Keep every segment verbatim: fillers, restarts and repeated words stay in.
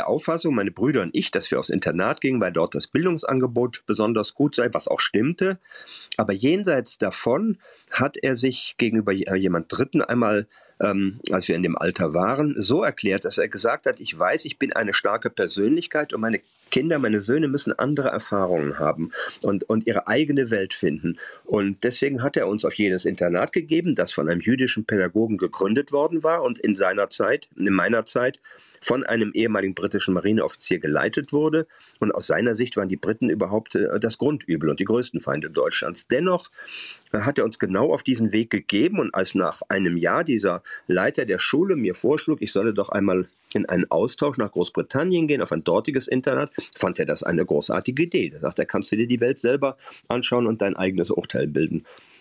der Auffassung, meine Brüder und ich, dass wir aufs Internat gingen, weil dort das Bildungsangebot besonders gut sei, was auch stimmte. Aber jenseits davon hat er sich gegenüber jemand Dritten einmal, ähm, als wir in dem Alter waren, so erklärt, dass er gesagt hat, ich weiß, ich bin eine starke Persönlichkeit und meine Kinder, meine Söhne müssen andere Erfahrungen haben und, und ihre eigene Welt finden. Und deswegen hat er uns auf jenes Internat gegeben, das von einem jüdischen Pädagogen gegründet worden war und in seiner Zeit, in meiner Zeit, von einem ehemaligen britischen Marineoffizier geleitet wurde. Und aus seiner Sicht waren die Briten überhaupt äh, das Grundübel und die größten Feinde Deutschlands. Dennoch äh, hat er uns genau auf diesen Weg gegeben. Und als nach einem Jahr dieser Leiter der Schule mir vorschlug, ich solle doch einmal in einen Austausch nach Großbritannien gehen, auf ein dortiges Internat, fand er das eine großartige Idee. Da sagt er, kannst du dir die Welt selber anschauen und dein eigenes Urteil bilden.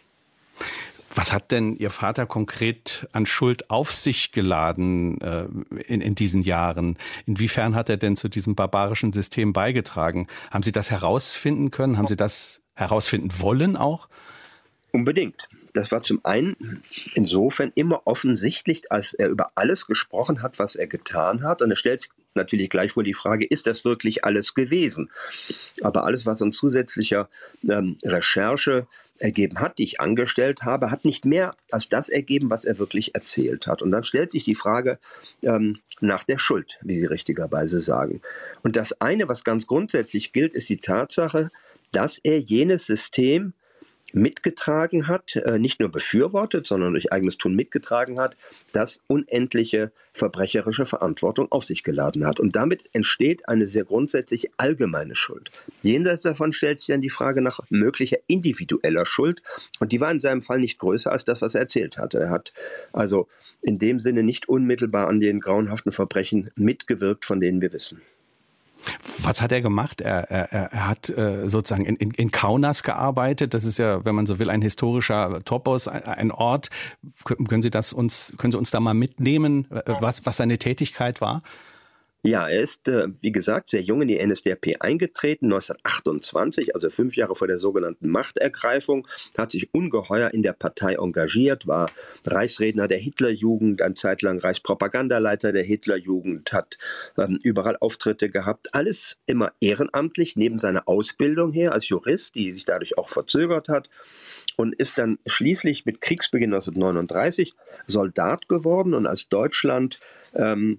Was hat denn Ihr Vater konkret an Schuld auf sich geladen äh, in, in diesen Jahren? Inwiefern hat er denn zu diesem barbarischen System beigetragen? Haben Sie das herausfinden können? Haben Sie das herausfinden wollen auch? Unbedingt. Das war zum einen insofern immer offensichtlich, als er über alles gesprochen hat, was er getan hat. Und er stellt sich natürlich gleichwohl die Frage, ist das wirklich alles gewesen? Aber alles, was an zusätzlicher ähm, Recherche ergeben hat, die ich angestellt habe, hat nicht mehr als das ergeben, was er wirklich erzählt hat. Und dann stellt sich die Frage ähm, nach der Schuld, wie Sie richtigerweise sagen. Und das eine, was ganz grundsätzlich gilt, ist die Tatsache, dass er jenes System mitgetragen hat, nicht nur befürwortet, sondern durch eigenes Tun mitgetragen hat, das unendliche verbrecherische Verantwortung auf sich geladen hat. Und damit entsteht eine sehr grundsätzlich allgemeine Schuld. Jenseits davon stellt sich dann die Frage nach möglicher individueller Schuld. Und die war in seinem Fall nicht größer als das, was er erzählt hatte. Er hat also in dem Sinne nicht unmittelbar an den grauenhaften Verbrechen mitgewirkt, von denen wir wissen. Was hat er gemacht? Er, er, er hat äh, sozusagen in, in, in Kaunas gearbeitet. Das ist ja, wenn man so will, ein historischer Topos, ein, ein Ort. Können Sie das uns, können Sie uns da mal mitnehmen, was, was seine Tätigkeit war? Ja, er ist, äh, wie gesagt, sehr jung in die N S D A P eingetreten, neunzehnhundertachtundzwanzig, also fünf Jahre vor der sogenannten Machtergreifung, hat sich ungeheuer in der Partei engagiert, war Reichsredner der Hitlerjugend, eine Zeit lang Reichspropagandaleiter der Hitlerjugend, hat ähm, überall Auftritte gehabt, alles immer ehrenamtlich, neben seiner Ausbildung her als Jurist, die sich dadurch auch verzögert hat, und ist dann schließlich mit Kriegsbeginn neunzehnhundertneununddreißig Soldat geworden. Und als Deutschland ähm,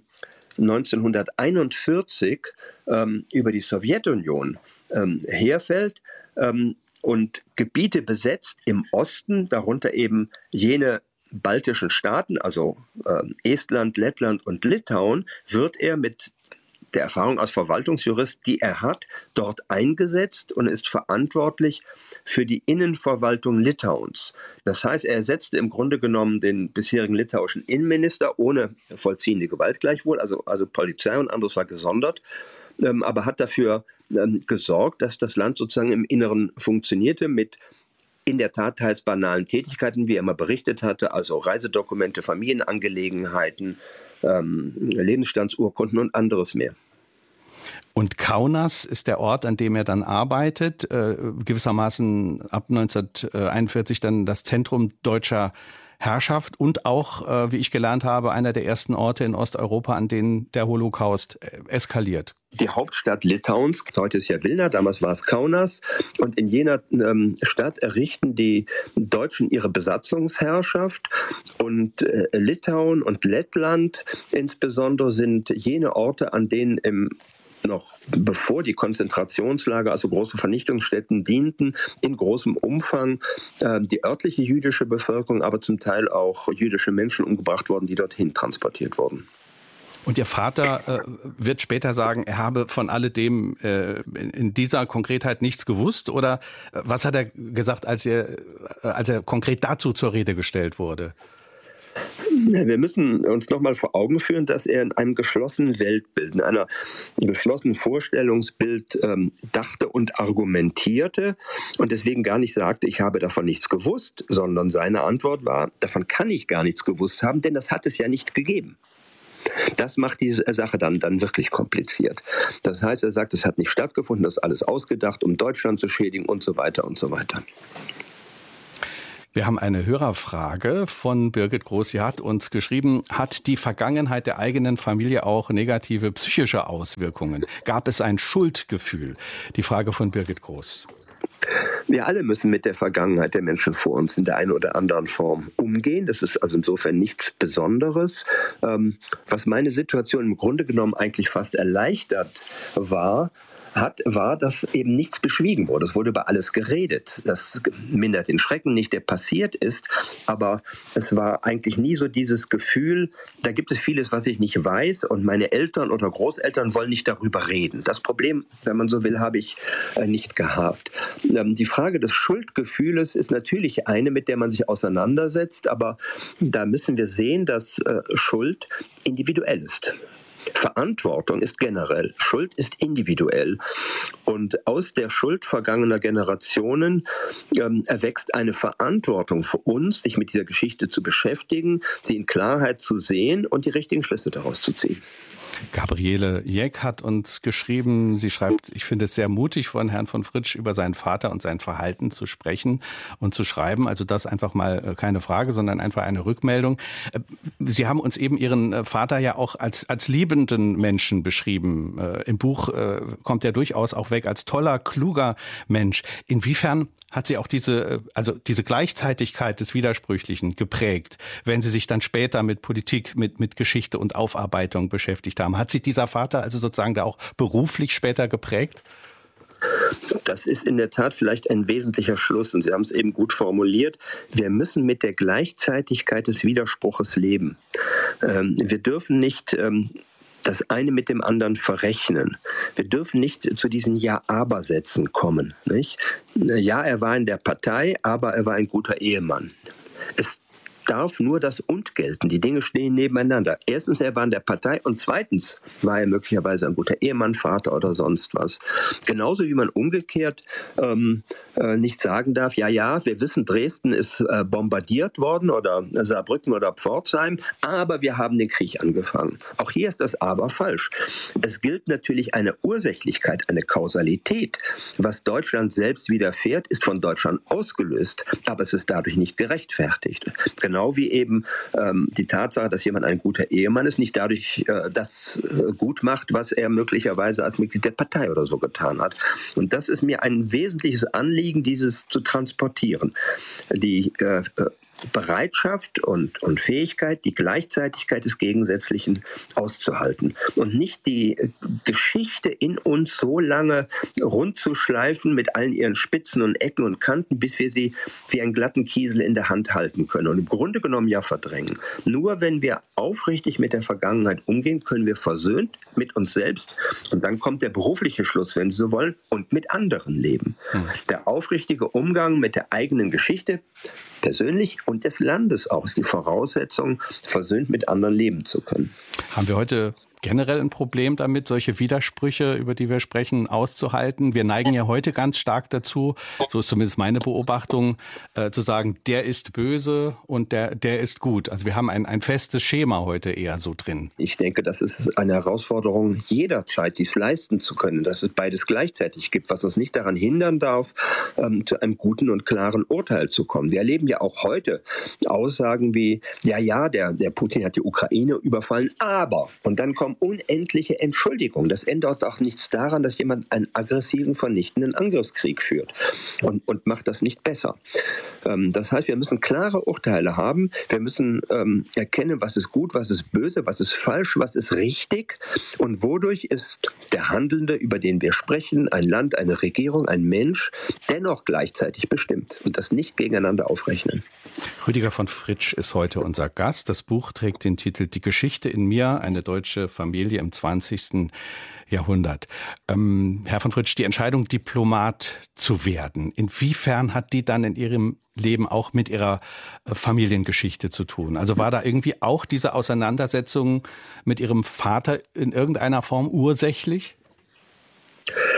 neunzehnhunderteinundvierzig ähm, über die Sowjetunion ähm, herfällt ähm, und Gebiete besetzt im Osten, darunter eben jene baltischen Staaten, also äh, Estland, Lettland und Litauen, wird er mit der Erfahrung als Verwaltungsjurist, die er hat, dort eingesetzt und ist verantwortlich für die Innenverwaltung Litauens. Das heißt, er ersetzte im Grunde genommen den bisherigen litauischen Innenminister ohne vollziehende Gewalt gleichwohl, also, also Polizei und anderes war gesondert, ähm, aber hat dafür ähm, gesorgt, dass das Land sozusagen im Inneren funktionierte mit in der Tat teils banalen Tätigkeiten, wie er immer berichtet hatte, also Reisedokumente, Familienangelegenheiten, ähm, Lebensstandsurkunden und anderes mehr. Und Kaunas ist der Ort, an dem er dann arbeitet, äh, gewissermaßen ab neunzehnhunderteinundvierzig dann das Zentrum deutscher Herrschaft und auch, äh, wie ich gelernt habe, einer der ersten Orte in Osteuropa, an denen der Holocaust äh, eskaliert. Die Hauptstadt Litauens, heute ist ja Vilna, damals war es Kaunas, und in jener ähm, Stadt errichten die Deutschen ihre Besatzungsherrschaft, und äh, Litauen und Lettland insbesondere sind jene Orte, an denen im noch bevor die Konzentrationslager, also große Vernichtungsstätten dienten, in großem Umfang äh, die örtliche jüdische Bevölkerung, aber zum Teil auch jüdische Menschen umgebracht worden, die dorthin transportiert wurden. Und Ihr Vater äh, wird später sagen, er habe von alledem äh, in, in dieser Konkretheit nichts gewusst? Oder äh, was hat er gesagt, als er, äh, als er konkret dazu zur Rede gestellt wurde? Wir müssen uns nochmal vor Augen führen, dass er in einem geschlossenen Weltbild, in einer geschlossenen Vorstellungsbild ähm, dachte und argumentierte und deswegen gar nicht sagte, ich habe davon nichts gewusst, sondern seine Antwort war, davon kann ich gar nichts gewusst haben, denn das hat es ja nicht gegeben. Das macht diese Sache dann, dann wirklich kompliziert. Das heißt, er sagt, es hat nicht stattgefunden, das ist alles ausgedacht, um Deutschland zu schädigen und so weiter und so weiter. Wir haben eine Hörerfrage von Birgit Groß. Sie hat uns geschrieben, hat die Vergangenheit der eigenen Familie auch negative psychische Auswirkungen? Gab es ein Schuldgefühl? Die Frage von Birgit Groß. Wir alle müssen mit der Vergangenheit der Menschen vor uns in der einen oder anderen Form umgehen. Das ist also insofern nichts Besonderes. Ähm, was meine Situation im Grunde genommen eigentlich fast erleichtert war, hat, war, dass eben nichts beschwiegen wurde. Es wurde über alles geredet. Das mindert den Schrecken nicht, der passiert ist. Aber es war eigentlich nie so dieses Gefühl, da gibt es vieles, was ich nicht weiß und meine Eltern oder Großeltern wollen nicht darüber reden. Das Problem, wenn man so will, habe ich nicht gehabt. Die Frage des Schuldgefühles ist natürlich eine, mit der man sich auseinandersetzt. Aber da müssen wir sehen, dass Schuld individuell ist. Verantwortung ist generell, Schuld ist individuell. Und aus der Schuld vergangener Generationen ähm, erwächst eine Verantwortung für uns, sich mit dieser Geschichte zu beschäftigen, sie in Klarheit zu sehen und die richtigen Schlüsse daraus zu ziehen. Gabriele Jeck hat uns geschrieben, sie schreibt, ich finde es sehr mutig von Herrn von Fritsch über seinen Vater und sein Verhalten zu sprechen und zu schreiben. Also das einfach mal keine Frage, sondern einfach eine Rückmeldung. Sie haben uns eben Ihren Vater ja auch als, als liebenden Menschen beschrieben. Im Buch kommt er durchaus auch weg als toller, kluger Mensch. Inwiefern hat sie auch diese, also diese Gleichzeitigkeit des Widersprüchlichen geprägt, wenn Sie sich dann später mit Politik, mit, mit Geschichte und Aufarbeitung beschäftigt haben? Hat sich dieser Vater also sozusagen da auch beruflich später geprägt? Das ist in der Tat vielleicht ein wesentlicher Schluss und Sie haben es eben gut formuliert. Wir müssen mit der Gleichzeitigkeit des Widerspruches leben. Ähm, wir dürfen nicht ähm, das eine mit dem anderen verrechnen. Wir dürfen nicht zu diesen Ja-Aber-Sätzen kommen. Nicht? Ja, er war in der Partei, aber er war ein guter Ehemann. Es darf nur das Und gelten. Die Dinge stehen nebeneinander. Erstens, er war in der Partei und zweitens war er möglicherweise ein guter Ehemann, Vater oder sonst was. Genauso wie man umgekehrt ähm, äh, nicht sagen darf, ja, ja, wir wissen, Dresden ist äh, bombardiert worden oder Saarbrücken oder Pforzheim, aber wir haben den Krieg angefangen. Auch hier ist das Aber falsch. Es gilt natürlich eine Ursächlichkeit, eine Kausalität. Was Deutschland selbst widerfährt, ist von Deutschland ausgelöst, aber es ist dadurch nicht gerechtfertigt. Genau Genau wie eben ähm, die Tatsache, dass jemand ein guter Ehemann ist, nicht dadurch äh, das äh, gut macht, was er möglicherweise als Mitglied der Partei oder so getan hat. Und das ist mir ein wesentliches Anliegen, dieses zu transportieren. Die äh, Bereitschaft und, und Fähigkeit, die Gleichzeitigkeit des Gegensätzlichen auszuhalten und nicht die Geschichte in uns so lange rund zu schleifen mit allen ihren Spitzen und Ecken und Kanten, bis wir sie wie einen glatten Kiesel in der Hand halten können und im Grunde genommen ja verdrängen. Nur wenn wir aufrichtig mit der Vergangenheit umgehen, können wir versöhnt mit uns selbst und dann kommt der berufliche Schluss, wenn Sie so wollen, und mit anderen leben. Hm. Der aufrichtige Umgang mit der eigenen Geschichte, persönlich und des Landes auch, ist die Voraussetzung, versöhnt mit anderen leben zu können. Haben wir heute generell ein Problem damit, solche Widersprüche, über die wir sprechen, auszuhalten? Wir neigen ja heute ganz stark dazu, so ist zumindest meine Beobachtung, äh, zu sagen, der ist böse und der, der ist gut. Also wir haben ein, ein festes Schema heute eher so drin. Ich denke, das ist eine Herausforderung jederzeit, dies leisten zu können, dass es beides gleichzeitig gibt, was uns nicht daran hindern darf, ähm, zu einem guten und klaren Urteil zu kommen. Wir erleben ja auch heute Aussagen wie, ja, ja, der, der Putin hat die Ukraine überfallen, aber, und dann kommt unendliche Entschuldigung. Das ändert auch nichts daran, dass jemand einen aggressiven, vernichtenden Angriffskrieg führt und, und macht das nicht besser. Ähm, das heißt, wir müssen klare Urteile haben. Wir müssen ähm, erkennen, was ist gut, was ist böse, was ist falsch, was ist richtig und wodurch ist der Handelnde, über den wir sprechen, ein Land, eine Regierung, ein Mensch, dennoch gleichzeitig bestimmt und das nicht gegeneinander aufrechnen. Rüdiger von Fritsch ist heute unser Gast. Das Buch trägt den Titel Die Geschichte in mir, eine deutsche Familie im zwanzigsten Jahrhundert. Ähm, Herr von Fritsch, die Entscheidung, Diplomat zu werden, inwiefern hat die dann in Ihrem Leben auch mit Ihrer Familiengeschichte zu tun? Also war da irgendwie auch diese Auseinandersetzung mit Ihrem Vater in irgendeiner Form ursächlich?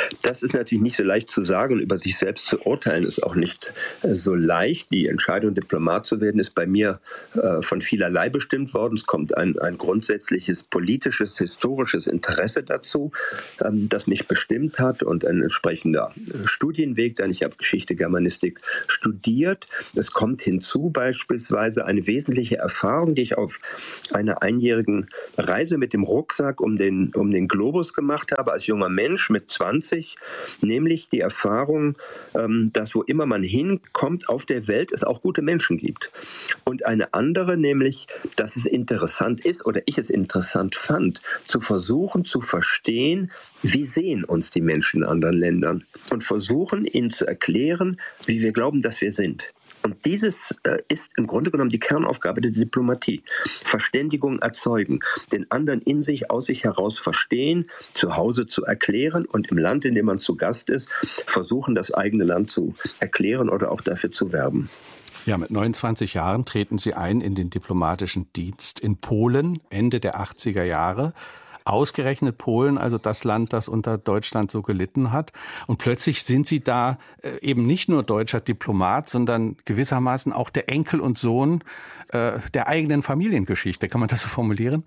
Das ist natürlich nicht so leicht zu sagen und über sich selbst zu urteilen ist auch nicht äh, so leicht. Die Entscheidung, Diplomat zu werden, ist bei mir äh, von vielerlei bestimmt worden. Es kommt ein, ein grundsätzliches politisches, historisches Interesse dazu, ähm, das mich bestimmt hat und ein entsprechender äh, Studienweg, denn ich habe Geschichte, Germanistik studiert. Es kommt hinzu beispielsweise eine wesentliche Erfahrung, die ich auf einer einjährigen Reise mit dem Rucksack um den, um den Globus gemacht habe als junger Mensch mit zwanzig, nämlich die Erfahrung, ähm, dass wo immer man hinkommt auf der Welt, es auch gute Menschen gibt. Und eine andere, nämlich, dass es interessant ist oder ich es interessant fand, zu versuchen zu verstehen, wie sehen uns die Menschen in anderen Ländern und versuchen ihnen zu erklären, wie wir glauben, dass wir sind. Und dieses äh, ist im Grunde genommen die Kernaufgabe der Diplomatie. Verständigung erzeugen, den anderen in sich, aus sich heraus verstehen, zu Hause zu erklären und im Land, in dem man zu Gast ist, versuchen, das eigene Land zu erklären oder auch dafür zu werben. Ja, mit neunundzwanzig Jahren treten Sie ein in den diplomatischen Dienst in Polen, Ende der achtziger Jahre. Ausgerechnet Polen, also das Land, das unter Deutschland so gelitten hat. Und plötzlich sind Sie da äh, eben nicht nur deutscher Diplomat, sondern gewissermaßen auch der Enkel und Sohn äh, der eigenen Familiengeschichte. Kann man das so formulieren?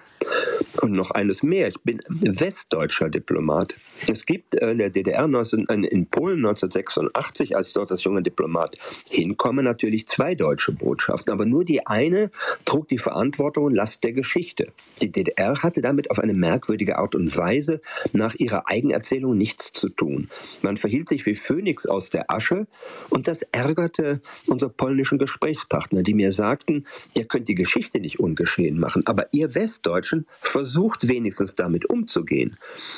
Und noch eines mehr, ich bin westdeutscher Diplomat. Es gibt in der D D R, in Polen neunzehnhundertsechsundachtzig, als ich dort als junger Diplomat hinkomme, natürlich zwei deutsche Botschaften. Aber nur die eine trug die Verantwortung und Last der Geschichte. Die D D R hatte damit auf eine merkwürdige Art und Weise nach ihrer Eigenerzählung nichts zu tun. Man verhielt sich wie Phönix aus der Asche und das ärgerte unsere polnischen Gesprächspartner, die mir sagten, ihr könnt die Geschichte nicht ungeschehen machen, aber ihr Westdeutschen versucht wenigstens damit umzugehen.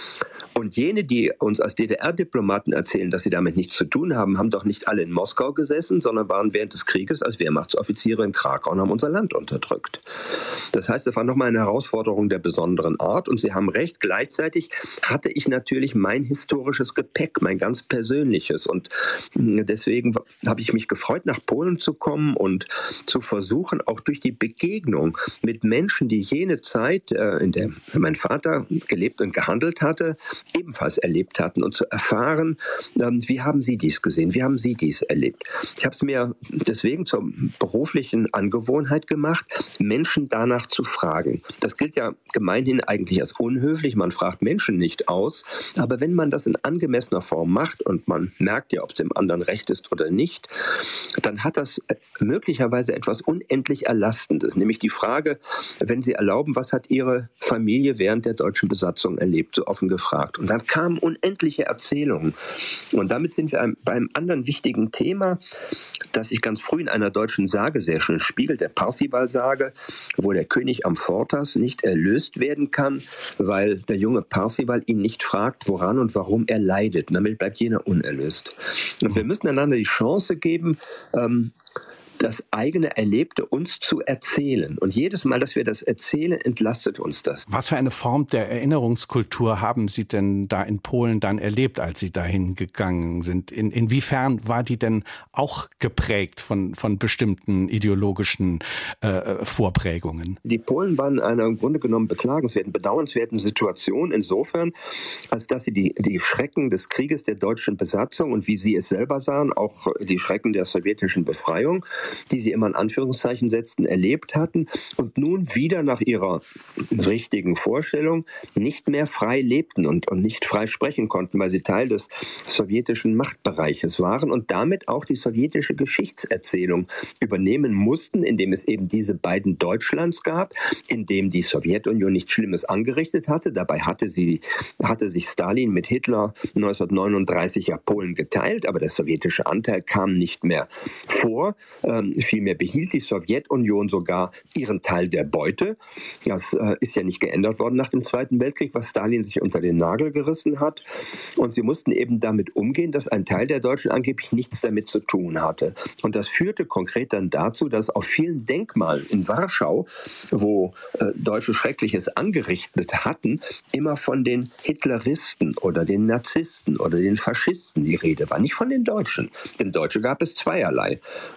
Und jene, die uns als D D R-Diplomaten erzählen, dass sie damit nichts zu tun haben, haben doch nicht alle in Moskau gesessen, sondern waren während des Krieges als Wehrmachtsoffiziere in Krakau und haben unser Land unterdrückt. Das heißt, es war nochmal eine Herausforderung der besonderen Art. Und Sie haben recht, gleichzeitig hatte ich natürlich mein historisches Gepäck, mein ganz persönliches. Und deswegen habe ich mich gefreut, nach Polen zu kommen und zu versuchen, auch durch die Begegnung mit Menschen, die jene Zeit, in der mein Vater gelebt und gehandelt hatte, ebenfalls erlebt hatten und zu erfahren, wie haben Sie dies gesehen, wie haben Sie dies erlebt. Ich habe es mir deswegen zur beruflichen Angewohnheit gemacht, Menschen danach zu fragen. Das gilt ja gemeinhin eigentlich als unhöflich, man fragt Menschen nicht aus, aber wenn man das in angemessener Form macht und man merkt ja, ob es dem anderen recht ist oder nicht, dann hat das möglicherweise etwas unendlich Erlastendes, nämlich die Frage, wenn Sie erlauben, was hat Ihre Familie während der deutschen Besatzung erlebt, so offen gefragt. Und dann kamen unendliche Erzählungen. Und damit sind wir bei einem anderen wichtigen Thema, das sich ganz früh in einer deutschen Sage sehr schön spiegelt, der Parzival-Sage, wo der König Amfortas nicht erlöst werden kann, weil der junge Parzival ihn nicht fragt, woran und warum er leidet. Und damit bleibt jener unerlöst. Und wir müssen einander die Chance geben, ähm, das eigene Erlebte uns zu erzählen. Und jedes Mal, dass wir das erzählen, entlastet uns das. Was für eine Form der Erinnerungskultur haben Sie denn da in Polen dann erlebt, als Sie dahin gegangen sind? In, inwiefern war die denn auch geprägt von, von bestimmten ideologischen äh, Vorprägungen? Die Polen waren in einer im Grunde genommen beklagenswerten, bedauernswerten Situation insofern, als dass sie die, die Schrecken des Krieges der deutschen Besatzung und wie sie es selber sahen, auch die Schrecken der sowjetischen Befreiung, die sie immer in Anführungszeichen setzten, erlebt hatten und nun wieder nach ihrer richtigen Vorstellung nicht mehr frei lebten und, und nicht frei sprechen konnten, weil sie Teil des sowjetischen Machtbereiches waren und damit auch die sowjetische Geschichtserzählung übernehmen mussten, indem es eben diese beiden Deutschlands gab, in dem die Sowjetunion nichts Schlimmes angerichtet hatte. Dabei hatte, sie, hatte sich Stalin mit Hitler neunzehnhundertneununddreißig ja Polen geteilt, aber der sowjetische Anteil kam nicht mehr vor. Ähm, vielmehr behielt die Sowjetunion sogar ihren Teil der Beute. Das äh, ist ja nicht geändert worden nach dem Zweiten Weltkrieg, was Stalin sich unter den Nagel gerissen hat. Und sie mussten eben damit umgehen, dass ein Teil der Deutschen angeblich nichts damit zu tun hatte. Und das führte konkret dann dazu, dass auf vielen Denkmalen in Warschau, wo äh, Deutsche Schreckliches angerichtet hatten, immer von den Hitleristen oder den Narzissten oder den Faschisten die Rede war. Nicht von den Deutschen. Denn Deutsche gab es zweierlei. Und die Nazis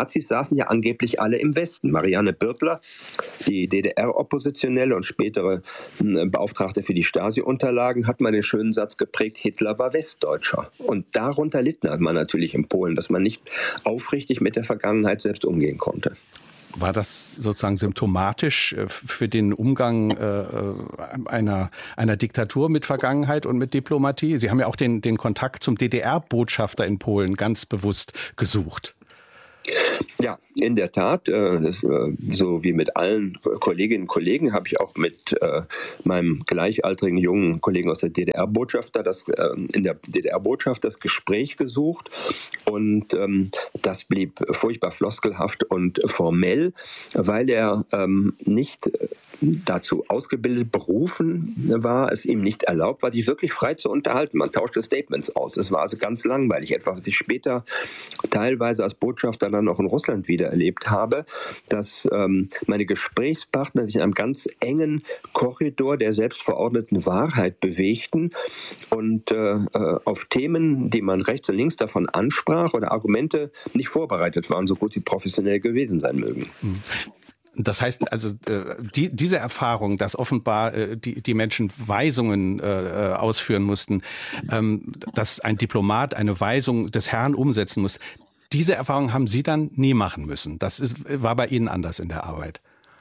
Nazis saßen ja angeblich alle im Westen. Marianne Birtler, die D D R-Oppositionelle und spätere äh, Beauftragte für die Stasi-Unterlagen, hat mal den schönen Satz geprägt, Hitler war Westdeutscher. Und darunter litt man natürlich in Polen, dass man nicht aufrichtig mit der Vergangenheit selbst umgehen konnte. War das sozusagen symptomatisch für den Umgang äh, einer, einer Diktatur mit Vergangenheit und mit Diplomatie? Sie haben ja auch den, den Kontakt zum D D R-Botschafter in Polen ganz bewusst gesucht. Ja, in der Tat. Äh, das, äh, so wie mit allen Kolleginnen und Kollegen habe ich auch mit äh, meinem gleichaltrigen jungen Kollegen aus der D D R-Botschaft das, äh, in der D D R-Botschaft das Gespräch gesucht. Und ähm, das blieb furchtbar floskelhaft und formell, weil er ähm, nicht dazu ausgebildet, berufen war, es ihm nicht erlaubt war, sich wirklich frei zu unterhalten. Man tauschte Statements aus. Es war also ganz langweilig. Etwas, was ich später teilweise als Botschafter dann auch in Russland wieder erlebt habe, dass ähm, meine Gesprächspartner sich in einem ganz engen Korridor der selbstverordneten Wahrheit bewegten und äh, auf Themen, die man rechts und links davon ansprach oder Argumente nicht vorbereitet waren, so gut sie professionell gewesen sein mögen. Mhm. Das heißt also, die, diese Erfahrung, dass offenbar die, die Menschen Weisungen äh, ausführen mussten, ähm, dass ein Diplomat eine Weisung des Herrn umsetzen muss, diese Erfahrung haben Sie dann nie machen müssen. Das ist, war bei Ihnen anders in der Arbeit.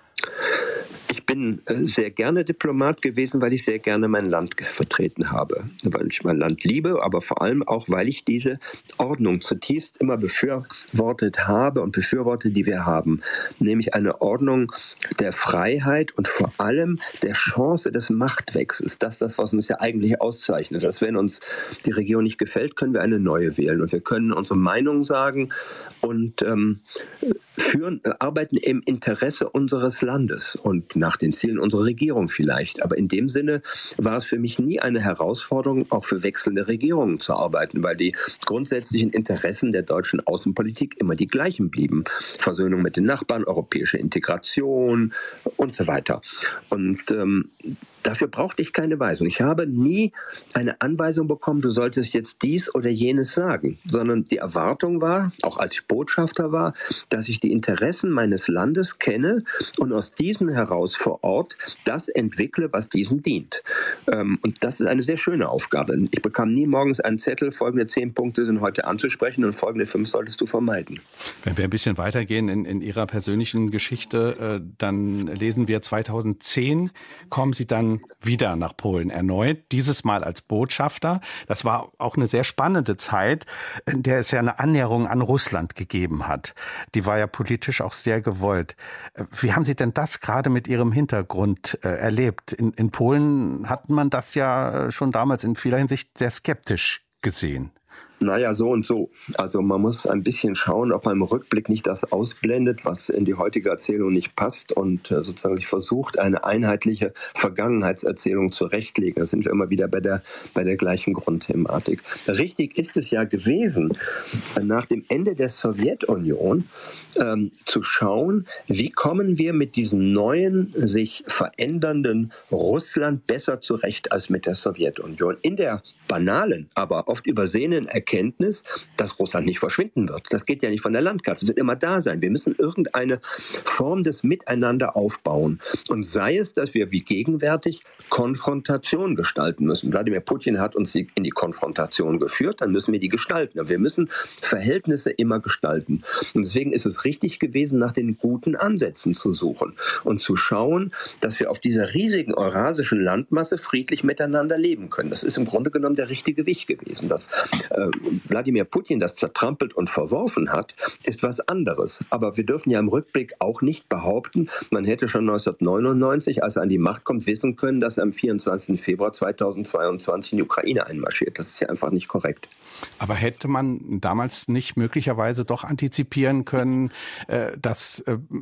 Ich bin sehr gerne Diplomat gewesen, weil ich sehr gerne mein Land vertreten habe. Weil ich mein Land liebe, aber vor allem auch, weil ich diese Ordnung zutiefst immer befürwortet habe und befürworte, die wir haben. Nämlich eine Ordnung der Freiheit und vor allem der Chance des Machtwechsels. Das ist das, was uns ja eigentlich auszeichnet. Dass wenn uns die Regierung nicht gefällt, können wir eine neue wählen. Und wir können unsere Meinung sagen und ähm, führen, arbeiten im Interesse unseres Landes und nach den Zielen unserer Regierung vielleicht. Aber in dem Sinne war es für mich nie eine Herausforderung, auch für wechselnde Regierungen zu arbeiten, weil die grundsätzlichen Interessen der deutschen Außenpolitik immer die gleichen blieben. Versöhnung mit den Nachbarn, europäische Integration und so weiter. Und ähm, dafür brauchte ich keine Weisung. Ich habe nie eine Anweisung bekommen, du solltest jetzt dies oder jenes sagen, sondern die Erwartung war, auch als ich Botschafter war, dass ich die Interessen meines Landes kenne und aus diesen heraus vor Ort das entwickle, was diesem dient. Und das ist eine sehr schöne Aufgabe. Ich bekam nie morgens einen Zettel, folgende zehn Punkte sind heute anzusprechen und folgende fünf solltest du vermeiden. Wenn wir ein bisschen weitergehen in, in Ihrer persönlichen Geschichte, dann lesen wir zweitausendzehn, kommen Sie dann wieder nach Polen erneut, dieses Mal als Botschafter. Das war auch eine sehr spannende Zeit, in der es ja eine Annäherung an Russland gegeben hat. Die war ja politisch auch sehr gewollt. Wie haben Sie denn das gerade mit Ihrem Hintergrund äh, erlebt? In, in Polen hat man das ja schon damals in vieler Hinsicht sehr skeptisch gesehen. Naja, so und so. Also man muss ein bisschen schauen, ob man im Rückblick nicht das ausblendet, was in die heutige Erzählung nicht passt und äh, sozusagen sich versucht, eine einheitliche Vergangenheitserzählung zurechtlegen. Da sind wir immer wieder bei der, bei der gleichen Grundthematik. Richtig ist es ja gewesen, nach dem Ende der Sowjetunion ähm, zu schauen, wie kommen wir mit diesem neuen, sich verändernden Russland besser zurecht als mit der Sowjetunion. In der banalen, aber oft übersehenen Erkenntnis, dass Russland nicht verschwinden wird. Das geht ja nicht von der Landkarte. Es wird immer da sein. Wir müssen irgendeine Form des Miteinander aufbauen. Und sei es, dass wir wie gegenwärtig Konfrontation gestalten müssen. Wladimir Putin hat uns in die Konfrontation geführt, dann müssen wir die gestalten. Aber wir müssen Verhältnisse immer gestalten. Und deswegen ist es richtig gewesen, nach den guten Ansätzen zu suchen und zu schauen, dass wir auf dieser riesigen eurasischen Landmasse friedlich miteinander leben können. Das ist im Grunde genommen der richtige Weg gewesen. Dass äh, Wladimir Putin das zertrampelt und verworfen hat, ist was anderes. Aber wir dürfen ja im Rückblick auch nicht behaupten, man hätte schon neunzehnhundertneunundneunzig, als er an die Macht kommt, wissen können, dass er am vierundzwanzigsten Februar zweitausendzweiundzwanzig in die Ukraine einmarschiert. Das ist ja einfach nicht korrekt. Aber hätte man damals nicht möglicherweise doch antizipieren können, dass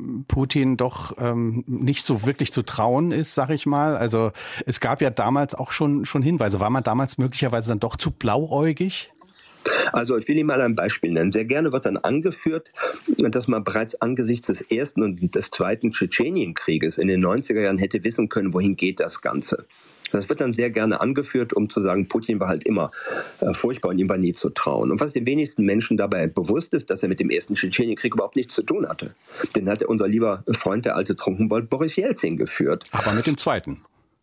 Putin doch nicht so wirklich zu trauen ist, sag ich mal? Also es gab ja damals auch schon, schon Hinweise. War man damals möglicherweise dann doch zu blauäugig? Also ich will Ihnen mal ein Beispiel nennen. Sehr gerne wird dann angeführt, dass man bereits angesichts des ersten und des zweiten Tschetschenienkrieges in den neunziger Jahren hätte wissen können, wohin geht das Ganze. Das wird dann sehr gerne angeführt, um zu sagen, Putin war halt immer äh, furchtbar und ihm war nie zu trauen. Und was den wenigsten Menschen dabei bewusst ist, dass er mit dem ersten Tschetschenienkrieg überhaupt nichts zu tun hatte. Den hatte unser lieber Freund, der alte Trunkenbold, Boris Jelzin geführt. Aber mit dem zweiten.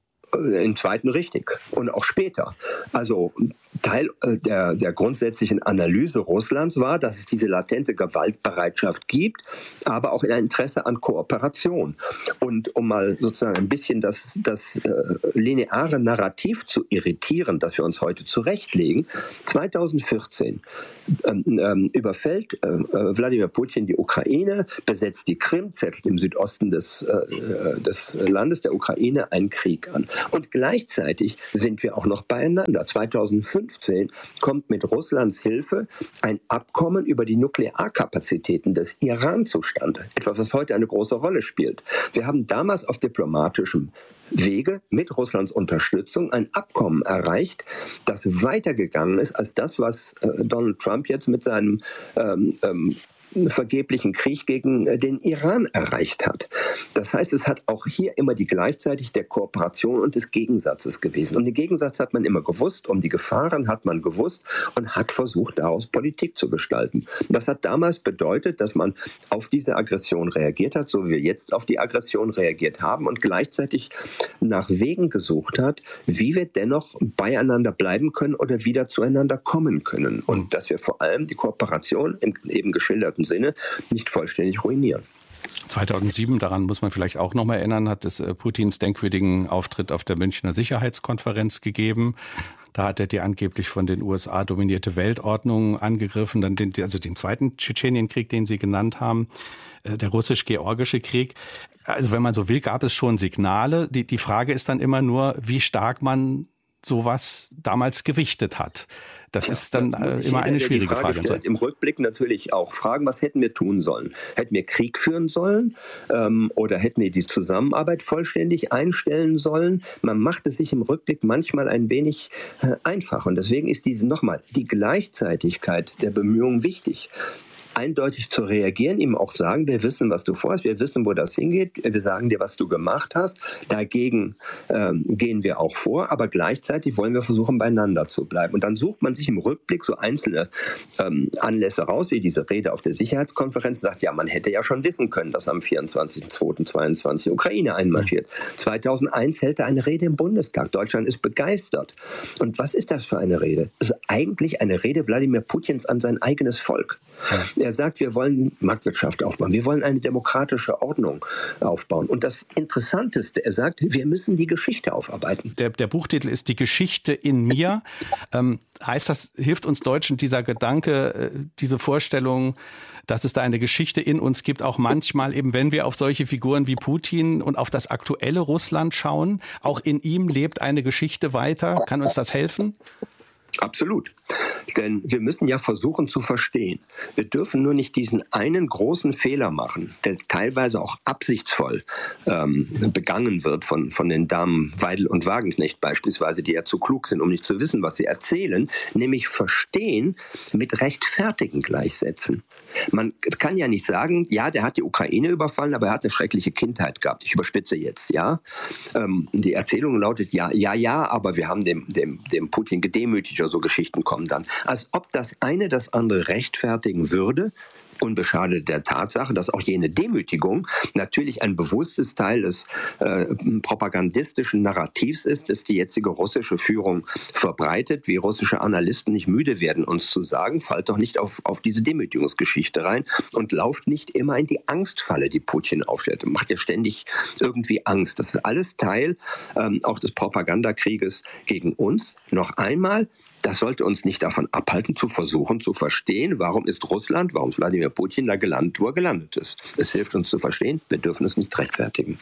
Im zweiten richtig und auch später. Also Teil der, der grundsätzlichen Analyse Russlands war, dass es diese latente Gewaltbereitschaft gibt, aber auch ein Interesse an Kooperation. Und um mal sozusagen ein bisschen das, das äh, lineare Narrativ zu irritieren, das wir uns heute zurechtlegen, zweitausendvierzehn ähm, ähm, überfällt äh, Wladimir Putin die Ukraine, besetzt die Krim, zettelt im Südosten des, äh, des Landes der Ukraine einen Krieg an. Und gleichzeitig sind wir auch noch beieinander. zweitausendfünfzehn kommt mit Russlands Hilfe ein Abkommen über die Nuklearkapazitäten des Iran zustande. Etwas, was heute eine große Rolle spielt. Wir haben damals auf diplomatischem Wege mit Russlands Unterstützung ein Abkommen erreicht, das weitergegangen ist als das, was äh, Donald Trump jetzt mit seinem ähm, ähm, vergeblichen Krieg gegen den Iran erreicht hat. Das heißt, es hat auch hier immer die gleichzeitig der Kooperation und des Gegensatzes gewesen. Und den Gegensatz hat man immer gewusst, um die Gefahren hat man gewusst und hat versucht, daraus Politik zu gestalten. Das hat damals bedeutet, dass man auf diese Aggression reagiert hat, so wie wir jetzt auf die Aggression reagiert haben und gleichzeitig nach Wegen gesucht hat, wie wir dennoch beieinander bleiben können oder wieder zueinander kommen können. Und dass wir vor allem die Kooperation im eben geschilderten Sinne nicht vollständig ruinieren. zweitausendsieben, daran muss man vielleicht auch noch mal erinnern, hat es Putins denkwürdigen Auftritt auf der Münchner Sicherheitskonferenz gegeben. Da hat er die angeblich von den U S A dominierte Weltordnung angegriffen, dann den, also den zweiten Tschetschenienkrieg, den Sie genannt haben, der russisch-georgische Krieg. Also wenn man so will, gab es schon Signale. Die, die Frage ist dann immer nur, wie stark man sowas damals gewichtet hat. Das ja, ist dann das immer eine schwierige Frage. Frage stellt, Im Rückblick natürlich auch fragen, was hätten wir tun sollen? Hätten wir Krieg führen sollen ähm, oder hätten wir die Zusammenarbeit vollständig einstellen sollen? Man macht es sich im Rückblick manchmal ein wenig äh, einfach. Und deswegen ist diese nochmal die Gleichzeitigkeit der Bemühungen wichtig. Eindeutig zu reagieren, ihm auch sagen, wir wissen, was du vorhast, wir wissen, wo das hingeht, wir sagen dir, was du gemacht hast. Dagegen ähm, gehen wir auch vor, aber gleichzeitig wollen wir versuchen, beieinander zu bleiben. Und dann sucht man sich im Rückblick so einzelne ähm, Anlässe raus, wie diese Rede auf der Sicherheitskonferenz, und sagt, ja, man hätte ja schon wissen können, dass am vierundzwanzigsten zweiten zweiundzwanzig die Ukraine einmarschiert. zweitausendeins hält er eine Rede im Bundestag. Deutschland ist begeistert. Und was ist das für eine Rede? Es ist eigentlich eine Rede Wladimir Putins an sein eigenes Volk. Ja. Er sagt, wir wollen Marktwirtschaft aufbauen, wir wollen eine demokratische Ordnung aufbauen. Und das Interessanteste, er sagt, wir müssen die Geschichte aufarbeiten. Der, der Buchtitel ist Die Geschichte in mir. Ähm, heißt das, hilft uns Deutschen dieser Gedanke, diese Vorstellung, dass es da eine Geschichte in uns gibt, auch manchmal eben, wenn wir auf solche Figuren wie Putin und auf das aktuelle Russland schauen, auch in ihm lebt eine Geschichte weiter. Kann uns das helfen? Absolut. Denn wir müssen ja versuchen zu verstehen. Wir dürfen nur nicht diesen einen großen Fehler machen, der teilweise auch absichtsvoll ähm, begangen wird von, von den Damen Weidel und Wagenknecht beispielsweise, die ja zu klug sind, um nicht zu wissen, was sie erzählen, nämlich verstehen mit rechtfertigen gleichsetzen. Man kann ja nicht sagen, ja, der hat die Ukraine überfallen, aber er hat eine schreckliche Kindheit gehabt. Ich überspitze jetzt, ja. Ähm, die Erzählung lautet, ja, ja, ja, aber wir haben dem, dem, dem Putin gedemütigt. So Geschichten kommen dann. Als ob das eine das andere rechtfertigen würde, unbeschadet der Tatsache, dass auch jene Demütigung natürlich ein bewusstes Teil des äh, propagandistischen Narrativs ist, das die jetzige russische Führung verbreitet, wie russische Analysten nicht müde werden, uns zu sagen, fallt doch nicht auf, auf diese Demütigungsgeschichte rein und lauft nicht immer in die Angstfalle, die Putin aufstellt. Macht ja ständig irgendwie Angst. Das ist alles Teil ähm, auch des Propagandakrieges gegen uns. Noch einmal, das sollte uns nicht davon abhalten, zu versuchen, zu verstehen, warum ist Russland, warum ist Wladimir Putin da gelandet, wo er gelandet ist. Es hilft uns zu verstehen, wir dürfen es nicht rechtfertigen.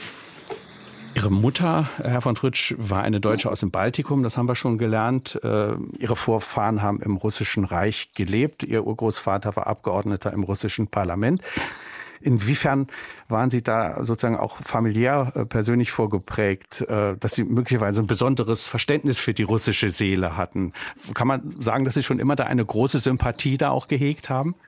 Ihre Mutter, Herr von Fritsch, war eine Deutsche aus dem Baltikum, das haben wir schon gelernt. Ihre Vorfahren haben im Russischen Reich gelebt. Ihr Urgroßvater war Abgeordneter im russischen Parlament. Inwiefern waren Sie da sozusagen auch familiär äh, persönlich vorgeprägt, äh, dass Sie möglicherweise ein besonderes Verständnis für die russische Seele hatten? Kann man sagen, dass Sie schon immer da eine große Sympathie da auch gehegt haben?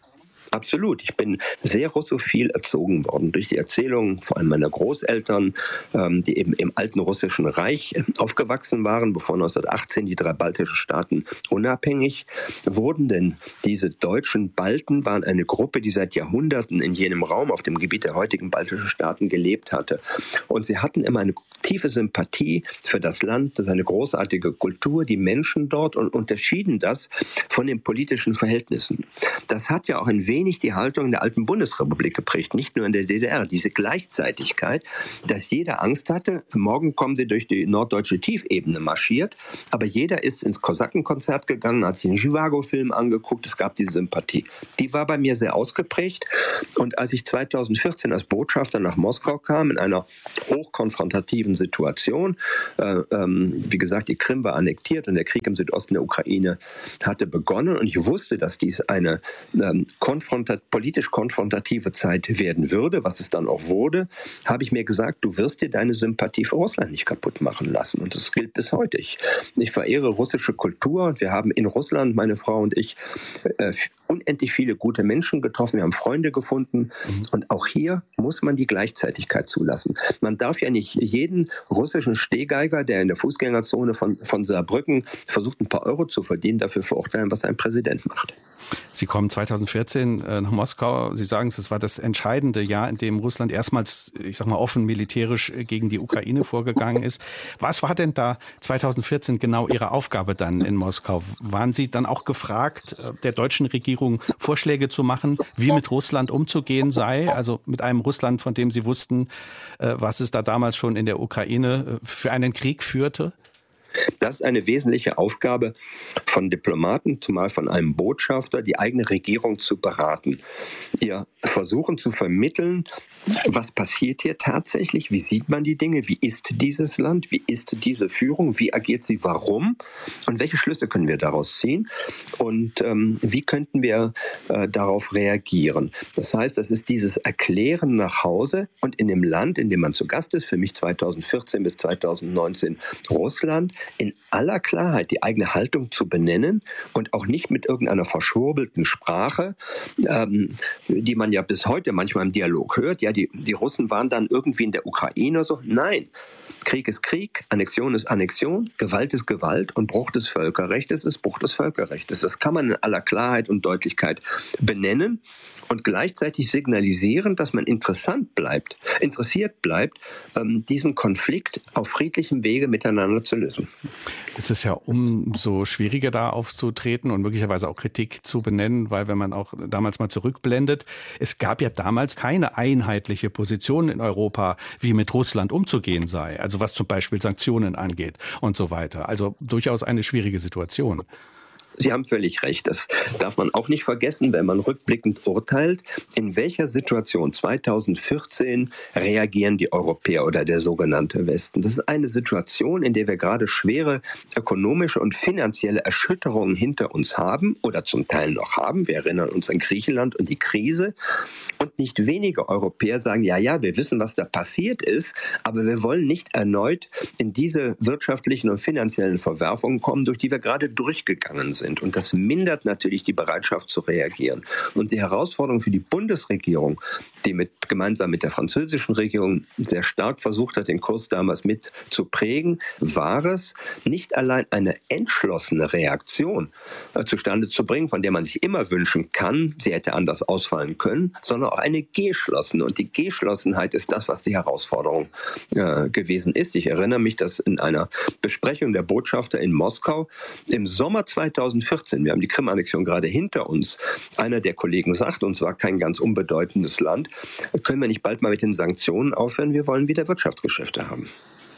Absolut. Ich bin sehr russophil erzogen worden durch die Erzählungen vor allem meiner Großeltern, ähm, die eben im alten russischen Reich aufgewachsen waren, bevor neunzehnhundertachtzehn die drei baltischen Staaten unabhängig wurden. Denn diese deutschen Balten waren eine Gruppe, die seit Jahrhunderten in jenem Raum auf dem Gebiet der heutigen baltischen Staaten gelebt hatte. Und sie hatten immer eine tiefe Sympathie für das Land, seine großartige Kultur, die Menschen dort und unterschieden das von den politischen Verhältnissen. Das hat ja auch ein wenig die Haltung der alten Bundesrepublik geprägt, nicht nur in der D D R. Diese Gleichzeitigkeit, dass jeder Angst hatte, morgen kommen sie durch die norddeutsche Tiefebene marschiert, aber jeder ist ins Kosakenkonzert gegangen, hat sich einen Zhivago-Film angeguckt, es gab diese Sympathie. Die war bei mir sehr ausgeprägt und als ich zweitausendvierzehn als Botschafter nach Moskau kam, in einer hochkonfrontativen Situation, äh, ähm, wie gesagt, die Krim war annektiert und der Krieg im Südosten der Ukraine hatte begonnen und ich wusste, dass dies eine ähm, konfrontative politisch konfrontative Zeit werden würde, was es dann auch wurde, habe ich mir gesagt, du wirst dir deine Sympathie für Russland nicht kaputt machen lassen. Und das gilt bis heute. Ich, ich verehre russische Kultur und wir haben in Russland, meine Frau und ich, äh, unendlich viele gute Menschen getroffen. Wir haben Freunde gefunden. Und auch hier muss man die Gleichzeitigkeit zulassen. Man darf ja nicht jeden russischen Stehgeiger, der in der Fußgängerzone von, von Saarbrücken versucht, ein paar Euro zu verdienen, dafür verurteilen, was ein Präsident macht. Sie kommen zweitausendvierzehn nach Moskau. Sie sagen, es war das entscheidende Jahr, in dem Russland erstmals, ich sag mal, offen militärisch gegen die Ukraine vorgegangen ist. Was war denn da zweitausendvierzehn genau Ihre Aufgabe dann in Moskau? Waren Sie dann auch gefragt, der deutschen Regierung Vorschläge zu machen, wie mit Russland umzugehen sei? Also mit einem Russland, von dem Sie wussten, was es da damals schon in der Ukraine für einen Krieg führte? Das ist eine wesentliche Aufgabe von Diplomaten, zumal von einem Botschafter, die eigene Regierung zu beraten. Ihr versuchen zu vermitteln, was passiert hier tatsächlich, wie sieht man die Dinge, wie ist dieses Land, wie ist diese Führung, wie agiert sie, warum und welche Schlüsse können wir daraus ziehen und ähm, wie könnten wir äh, darauf reagieren. Das heißt, das ist dieses Erklären nach Hause und in dem Land, in dem man zu Gast ist, für mich zweitausendvierzehn bis zweitausendneunzehn Russland, in aller Klarheit die eigene Haltung zu benennen und auch nicht mit irgendeiner verschwurbelten Sprache, ähm, die man ja bis heute manchmal im Dialog hört. Ja, die, die Russen waren dann irgendwie in der Ukraine oder so. Nein, Krieg ist Krieg, Annexion ist Annexion, Gewalt ist Gewalt und Bruch des Völkerrechts ist Bruch des Völkerrechts. Das kann man in aller Klarheit und Deutlichkeit benennen und gleichzeitig signalisieren, dass man interessant bleibt, interessiert bleibt, ähm, diesen Konflikt auf friedlichem Wege miteinander zu lösen. Es ist ja umso schwieriger, da aufzutreten und möglicherweise auch Kritik zu benennen, weil wenn man auch damals mal zurückblendet, es gab ja damals keine einheitliche Position in Europa, wie mit Russland umzugehen sei. Also was zum Beispiel Sanktionen angeht und so weiter. Also durchaus eine schwierige Situation. Sie haben völlig recht. Das darf man auch nicht vergessen, wenn man rückblickend urteilt. In welcher Situation zweitausendvierzehn reagieren die Europäer oder der sogenannte Westen? Das ist eine Situation, in der wir gerade schwere ökonomische und finanzielle Erschütterungen hinter uns haben oder zum Teil noch haben. Wir erinnern uns an Griechenland und die Krise. Und nicht wenige Europäer sagen, ja, ja, wir wissen, was da passiert ist, aber wir wollen nicht erneut in diese wirtschaftlichen und finanziellen Verwerfungen kommen, durch die wir gerade durchgegangen sind. Und das mindert natürlich die Bereitschaft zu reagieren. Und die Herausforderung für die Bundesregierung, die mit, gemeinsam mit der französischen Regierung sehr stark versucht hat, den Kurs damals mit zu prägen, war es, nicht allein eine entschlossene Reaktion äh, zustande zu bringen, von der man sich immer wünschen kann, sie hätte anders ausfallen können, sondern auch eine geschlossene. Und die Geschlossenheit ist das, was die Herausforderung äh, gewesen ist. Ich erinnere mich, dass in einer Besprechung der Botschafter in Moskau im Sommer zweitausendvierzehn, wir haben die Krim-Annexion gerade hinter uns, einer der Kollegen sagt, und zwar kein ganz unbedeutendes Land, können wir nicht bald mal mit den Sanktionen aufhören, wir wollen wieder Wirtschaftsgeschäfte haben.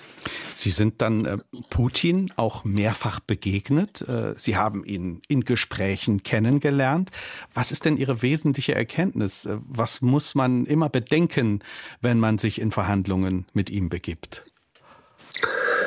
Sie sind dann äh, Putin auch mehrfach begegnet. Äh, Sie haben ihn in Gesprächen kennengelernt. Was ist denn Ihre wesentliche Erkenntnis? Äh, was muss man immer bedenken, wenn man sich in Verhandlungen mit ihm begibt?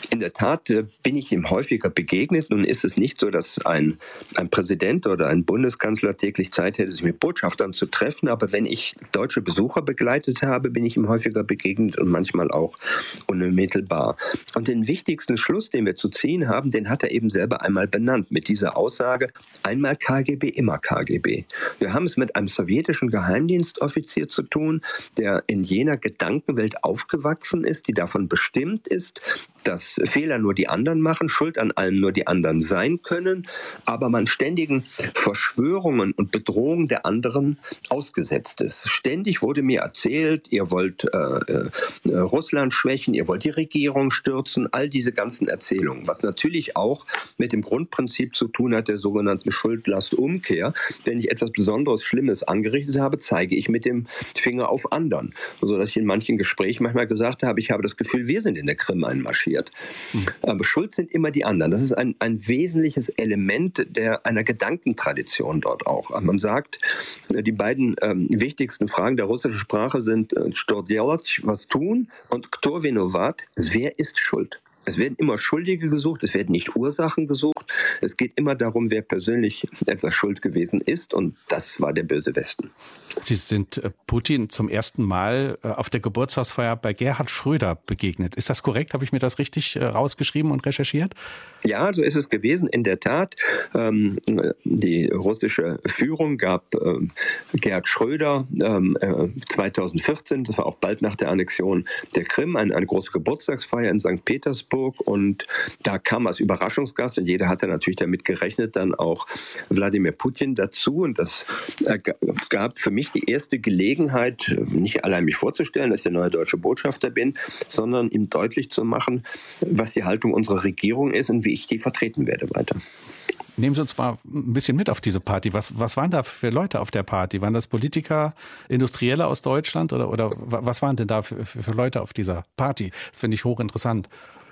In der Tat äh, bin ich ihm häufiger begegnet. Nun ist es nicht so, dass ein, ein Präsident oder ein Bundeskanzler täglich Zeit hätte, sich mit Botschaftern zu treffen. Aber wenn ich deutsche Besucher begleitet habe, bin ich ihm häufiger begegnet und manchmal auch unmittelbar. Und den wichtigsten Schluss, den wir zu ziehen haben, den hat er eben selber einmal benannt mit dieser Aussage, einmal K G B, immer K G B. Wir haben es mit einem sowjetischen Geheimdienstoffizier zu tun, der in jener Gedankenwelt aufgewachsen ist, die davon bestimmt ist, dass Fehler nur die anderen machen, Schuld an allem nur die anderen sein können, aber man ständigen Verschwörungen und Bedrohungen der anderen ausgesetzt ist. Ständig wurde mir erzählt, ihr wollt äh, äh, Russland schwächen, ihr wollt die Regierung stürzen, all diese ganzen Erzählungen, was natürlich auch mit dem Grundprinzip zu tun hat, der sogenannten Schuld-Last-Umkehr. Wenn ich etwas besonderes Schlimmes angerichtet habe, zeige ich mit dem Finger auf anderen. So dass ich in manchen Gesprächen manchmal gesagt habe, ich habe das Gefühl, wir sind in der Krim einmarschiert. Mhm. Aber schuld sind immer die anderen. Das ist ein, ein wesentliches Element der, einer Gedankentradition dort auch. Man sagt, die beiden ähm, wichtigsten Fragen der russischen Sprache sind äh, Что делать, was tun, und Кто виноват, wer ist schuld? Es werden immer Schuldige gesucht, es werden nicht Ursachen gesucht. Es geht immer darum, wer persönlich etwas schuld gewesen ist, und das war der böse Westen. Sie sind Putin zum ersten Mal auf der Geburtstagsfeier bei Gerhard Schröder begegnet. Ist das korrekt? Habe ich mir das richtig rausgeschrieben und recherchiert? Ja, so ist es gewesen. In der Tat, ähm, die russische Führung gab ähm, Gerhard Schröder ähm, äh, zweitausendvierzehn, das war auch bald nach der Annexion der Krim, eine, eine große Geburtstagsfeier in Sankt Petersburg, und da kam als Überraschungsgast, und jeder hatte natürlich damit gerechnet, dann auch Wladimir Putin dazu, und das äh, gab für mich die erste Gelegenheit, nicht allein mich vorzustellen, dass ich der neue deutsche Botschafter bin, sondern ihm deutlich zu machen, was die Haltung unserer Regierung ist und wie ich die vertreten werde weiter. Nehmen Sie uns mal ein bisschen mit auf diese Party. Was, was waren da für Leute auf der Party? Waren das Politiker, Industrielle aus Deutschland, oder, oder was waren denn da für, für Leute auf dieser Party? Das finde ich hochinteressant.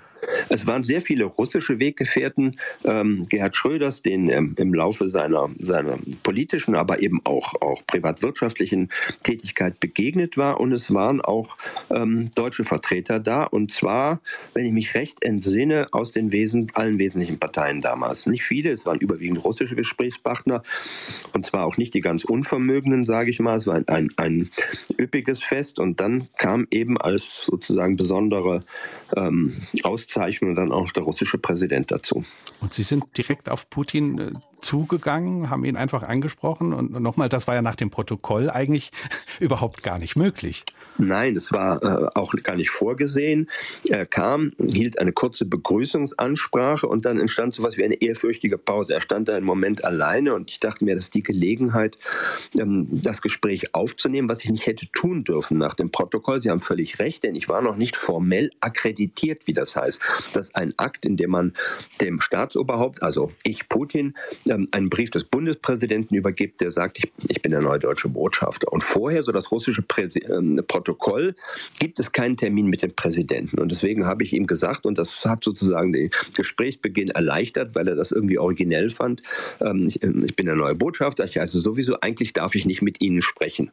Es waren sehr viele russische Weggefährten ähm, Gerhard Schröders, den ähm, im Laufe seiner, seiner politischen, aber eben auch, auch privatwirtschaftlichen Tätigkeit begegnet war. Und es waren auch ähm, deutsche Vertreter da. Und zwar, wenn ich mich recht entsinne, aus den Wesen, allen wesentlichen Parteien damals. Nicht viele, es waren überwiegend russische Gesprächspartner. Und zwar auch nicht die ganz Unvermögenden, sage ich mal. Es war ein, ein, ein üppiges Fest. Und dann kam eben als sozusagen besondere ähm, Auszeichnung und dann auch der russische Präsident dazu. Und Sie sind direkt auf Putin äh, zugegangen, haben ihn einfach angesprochen, und nochmal, das war ja nach dem Protokoll eigentlich überhaupt gar nicht möglich. Nein, das war äh, auch gar nicht vorgesehen. Er kam, hielt eine kurze Begrüßungsansprache, und dann entstand sowas wie eine ehrfürchtige Pause. Er stand da einen Moment alleine, und ich dachte mir, das ist die Gelegenheit, ähm, das Gespräch aufzunehmen, was ich nicht hätte tun dürfen nach dem Protokoll. Sie haben völlig recht, denn ich war noch nicht formell akkreditiert, wie das heißt. Das ist ein Akt, in dem man dem Staatsoberhaupt, also ich, Putin, ähm, einen Brief des Bundespräsidenten übergibt, der sagt, ich, ich bin der neue deutsche Botschafter. Und vorher, so das russische Präsi- äh, Protokoll, gibt es keinen Termin mit dem Präsidenten. Und deswegen habe ich ihm gesagt, und das hat sozusagen den Gesprächsbeginn erleichtert, weil er das irgendwie originell fand, ähm, ich, ich bin der neue Botschafter, ich heiße sowieso, eigentlich darf ich nicht mit Ihnen sprechen.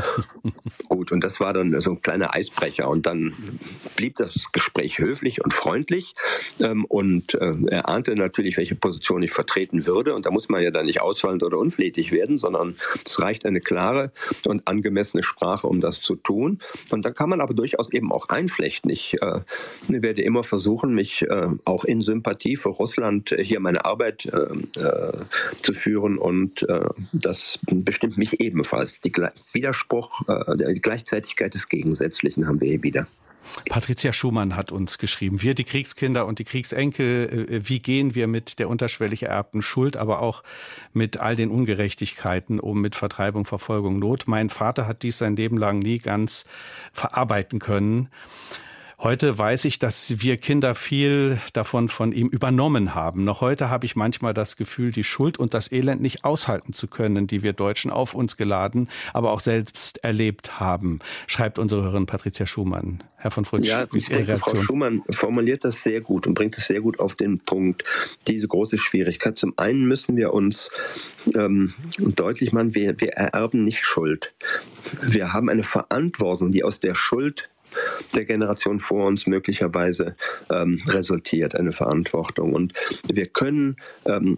Gut, und das war dann so ein kleiner Eisbrecher. Und dann blieb das Gespräch höflich und freundlich. Ähm, und äh, er ahnte natürlich, welche Position ich vertreten würde. Und da muss man ja dann nicht ausfallend oder unflätig werden, sondern es reicht eine klare und angemessene Sprache, um das zu tun. Und da kann man aber durchaus eben auch einflechten. Ich äh, werde immer versuchen, mich äh, auch in Sympathie für Russland hier meine Arbeit äh, äh, zu führen. Und äh, das bestimmt mich ebenfalls. Die Gle- Widerspruch, äh, die Gleichzeitigkeit des Gegensätzlichen haben wir hier wieder. Patricia Schumann hat uns geschrieben, wir die Kriegskinder und die Kriegsenkel, wie gehen wir mit der unterschwellig ererbten Schuld, aber auch mit all den Ungerechtigkeiten um, mit Vertreibung, Verfolgung, Not. Mein Vater hat dies sein Leben lang nie ganz verarbeiten können. Heute weiß ich, dass wir Kinder viel davon von ihm übernommen haben. Noch heute habe ich manchmal das Gefühl, die Schuld und das Elend nicht aushalten zu können, die wir Deutschen auf uns geladen, aber auch selbst erlebt haben, schreibt unsere Hörerin Patricia Schumann. Herr von Fritsch, ja, wie ist Ihre Reaktion? Frau Schumann formuliert das sehr gut und bringt es sehr gut auf den Punkt, diese große Schwierigkeit. Zum einen müssen wir uns ähm, deutlich machen, wir, wir ererben nicht Schuld. Wir haben eine Verantwortung, die aus der Schuld der Generation vor uns möglicherweise ähm, resultiert, eine Verantwortung. Und wir können ähm,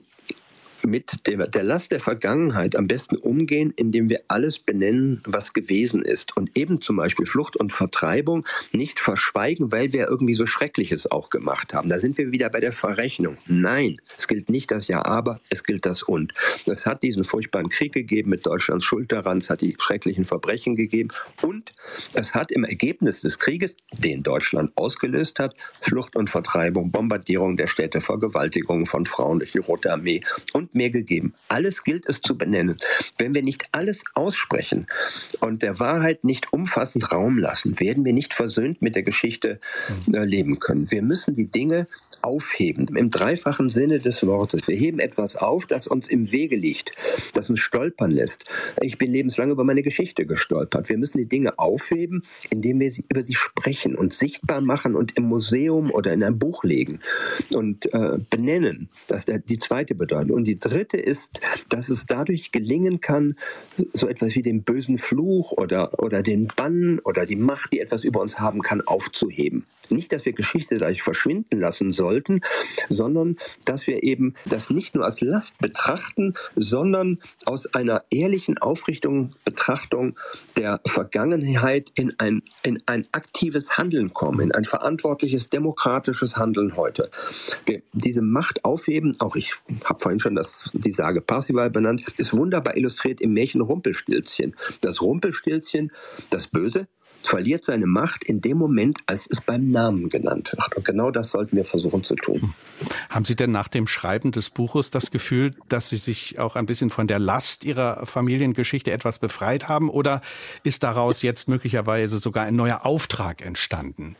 mit der, der Last der Vergangenheit am besten umgehen, indem wir alles benennen, was gewesen ist. Und eben zum Beispiel Flucht und Vertreibung nicht verschweigen, weil wir irgendwie so Schreckliches auch gemacht haben. Da sind wir wieder bei der Verrechnung. Nein, es gilt nicht das Ja, aber, es gilt das Und. Es hat diesen furchtbaren Krieg gegeben mit Deutschlands Schuld daran, es hat die schrecklichen Verbrechen gegeben und es hat im Ergebnis des Krieges, den Deutschland ausgelöst hat, Flucht und Vertreibung, Bombardierung der Städte, Vergewaltigung von Frauen durch die Rote Armee und mehr gegeben. Alles gilt es zu benennen. Wenn wir nicht alles aussprechen und der Wahrheit nicht umfassend Raum lassen, werden wir nicht versöhnt mit der Geschichte äh, leben können. Wir müssen die Dinge aufheben, im dreifachen Sinne des Wortes. Wir heben etwas auf, das uns im Wege liegt, das uns stolpern lässt. Ich bin lebenslang über meine Geschichte gestolpert. Wir müssen die Dinge aufheben, indem wir sie, über sie sprechen und sichtbar machen und im Museum oder in ein Buch legen und äh, benennen. Das ist die zweite Bedeutung. Und die dritte ist, dass es dadurch gelingen kann, so etwas wie den bösen Fluch oder, oder den Bann oder die Macht, die etwas über uns haben kann, aufzuheben. Nicht, dass wir Geschichte gleich verschwinden lassen sollten, sondern dass wir eben das nicht nur als Last betrachten, sondern aus einer ehrlichen, aufrichtigen Betrachtung der Vergangenheit in ein, in ein aktives Handeln kommen, in ein verantwortliches, demokratisches Handeln heute. Wir diese Macht aufheben, auch ich habe vorhin schon das, die Sage Parzival benannt, ist wunderbar illustriert im Märchen Rumpelstilzchen. Das Rumpelstilzchen, das Böse, verliert seine Macht in dem Moment, als es beim Namen genannt wird. Und genau das sollten wir versuchen zu tun. Haben Sie denn nach dem Schreiben des Buches das Gefühl, dass Sie sich auch ein bisschen von der Last Ihrer Familiengeschichte etwas befreit haben? Oder ist daraus jetzt möglicherweise sogar ein neuer Auftrag entstanden?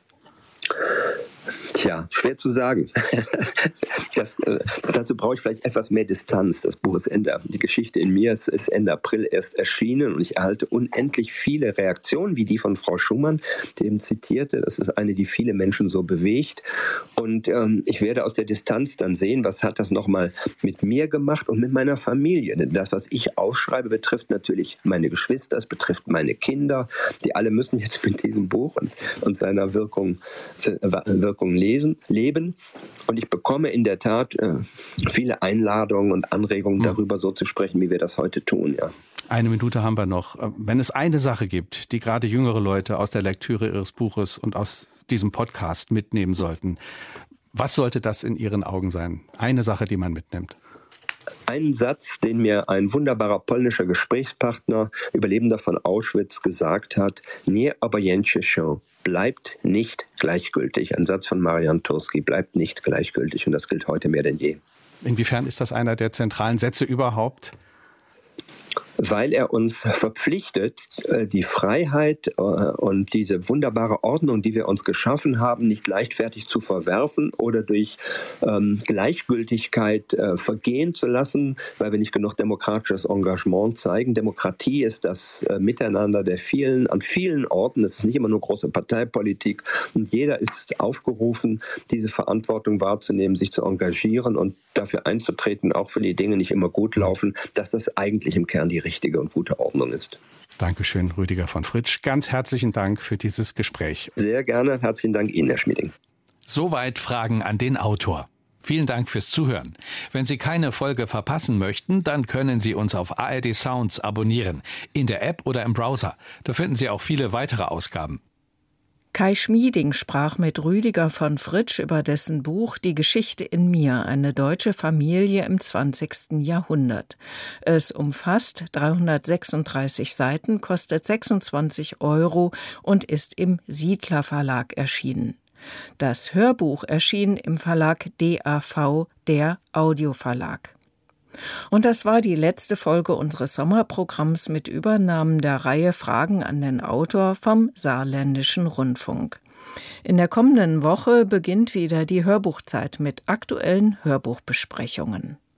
Tja, schwer zu sagen. Das, äh, dazu brauche ich vielleicht etwas mehr Distanz. Das Buch ist Ende, die Geschichte in mir ist, ist Ende April erst erschienen und ich erhalte unendlich viele Reaktionen, wie die von Frau Schumann, die eben zitierte. Das ist eine, die viele Menschen so bewegt. Und ähm, ich werde aus der Distanz dann sehen, was hat das nochmal mit mir gemacht und mit meiner Familie. Denn das, was ich aufschreibe, betrifft natürlich meine Geschwister, es betrifft meine Kinder. Die alle müssen jetzt mit diesem Buch und, und seiner Wirkung, Wirkung lesen, leben. Und ich bekomme in der Tat äh, viele Einladungen und Anregungen darüber, so zu sprechen, wie wir das heute tun. Ja. Eine Minute haben wir noch. Wenn es eine Sache gibt, die gerade jüngere Leute aus der Lektüre Ihres Buches und aus diesem Podcast mitnehmen sollten, was sollte das in Ihren Augen sein? Eine Sache, die man mitnimmt. Einen Satz, den mir ein wunderbarer polnischer Gesprächspartner, Überlebender von Auschwitz, gesagt hat: Nie obojętnie się, bleibt nicht gleichgültig. Ein Satz von Marian Turski, bleibt nicht gleichgültig. Und das gilt heute mehr denn je. Inwiefern ist das einer der zentralen Sätze überhaupt? Weil er uns verpflichtet, die Freiheit und diese wunderbare Ordnung, die wir uns geschaffen haben, nicht leichtfertig zu verwerfen oder durch ähm, Gleichgültigkeit äh, vergehen zu lassen, weil wir nicht genug demokratisches Engagement zeigen. Demokratie ist das äh, Miteinander der vielen, an vielen Orten. Es ist nicht immer nur große Parteipolitik. Und jeder ist aufgerufen, diese Verantwortung wahrzunehmen, sich zu engagieren und dafür einzutreten, auch wenn die Dinge nicht immer gut laufen, dass das eigentlich im Kern die richtige und gute Ordnung ist. Dankeschön, Rüdiger von Fritsch. Ganz herzlichen Dank für dieses Gespräch. Sehr gerne. Herzlichen Dank Ihnen, Herr Schmieding. Soweit Fragen an den Autor. Vielen Dank fürs Zuhören. Wenn Sie keine Folge verpassen möchten, dann können Sie uns auf A R D Sounds abonnieren. In der App oder im Browser. Da finden Sie auch viele weitere Ausgaben. Kai Schmieding sprach mit Rüdiger von Fritsch über dessen Buch Die Geschichte in mir, eine deutsche Familie im zwanzigsten Jahrhundert. Es umfasst dreihundertsechsunddreißig Seiten, kostet sechsundzwanzig Euro und ist im Siedler Verlag erschienen. Das Hörbuch erschien im Verlag D A V, der Audioverlag. Und das war die letzte Folge unseres Sommerprogramms mit Übernahmen der Reihe Fragen an den Autor vom Saarländischen Rundfunk. In der kommenden Woche beginnt wieder die Hörbuchzeit mit aktuellen Hörbuchbesprechungen.